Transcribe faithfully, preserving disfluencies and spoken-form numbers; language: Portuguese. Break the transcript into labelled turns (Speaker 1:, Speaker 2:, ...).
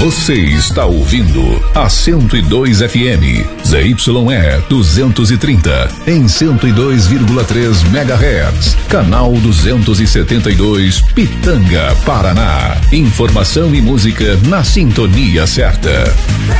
Speaker 1: Você está ouvindo a cento e dois F M, Z Y E duzentos e trinta, em cento e dois vírgula três megahertz, canal duzentos e setenta e dois, Pitanga, Paraná. Informação e música na sintonia certa.